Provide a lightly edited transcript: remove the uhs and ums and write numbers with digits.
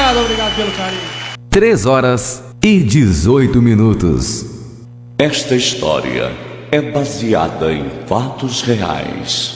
obrigado pelo carinho. 3h18. Esta história é baseada em fatos reais.